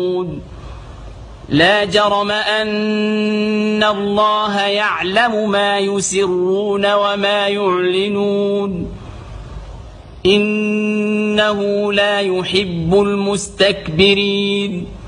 لا جرم أن الله يعلم ما يسرون وما يعلنون إنه لا يحب المستكبرين